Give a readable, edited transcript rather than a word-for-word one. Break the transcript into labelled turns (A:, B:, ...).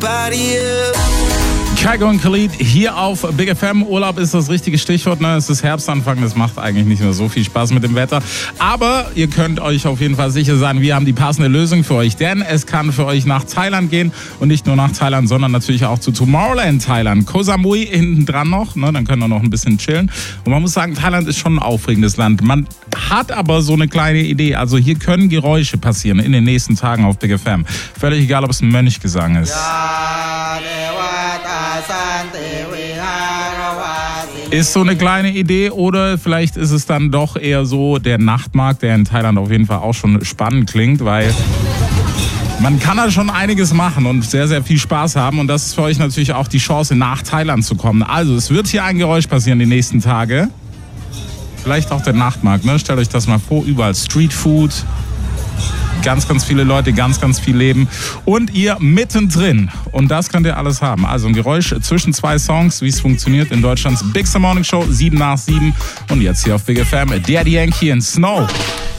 A: Kygo und Khalid hier auf Big FM. Urlaub ist das richtige Stichwort. Ne? Es ist Herbstanfang, das macht eigentlich nicht mehr so viel Spaß mit dem Wetter. Aber ihr könnt euch auf jeden Fall sicher sein, wir haben die passende Lösung für euch. Denn es kann für euch nach Thailand gehen. Und nicht nur nach Thailand, sondern natürlich auch zu Tomorrowland Thailand. Koh Samui hinten dran noch. Ne? Dann können wir noch ein bisschen chillen. Und man muss sagen, Thailand ist schon ein aufregendes Land. Man hat aber so eine kleine Idee. Also hier können Geräusche passieren in den nächsten Tagen auf Big FM. Völlig egal, ob es ein Mönchgesang ist. Ist so eine kleine Idee oder vielleicht ist es dann doch eher so der Nachtmarkt, der in Thailand auf jeden Fall auch schon spannend klingt, weil man kann da schon einiges machen und sehr, sehr viel Spaß haben und das ist für euch natürlich auch die Chance, nach Thailand zu kommen. Also es wird hier ein Geräusch passieren die nächsten Tage. Vielleicht auch der Nachtmarkt, ne? Stellt euch das mal vor, überall Streetfood. Ganz, ganz viele Leute, ganz, ganz viel Leben. Und ihr mittendrin. Und das könnt ihr alles haben. Also ein Geräusch zwischen zwei Songs, wie es funktioniert in Deutschlands Big Morning Show, 7 nach 7. Und jetzt hier auf Big FM, Daddy Yankee and Snow.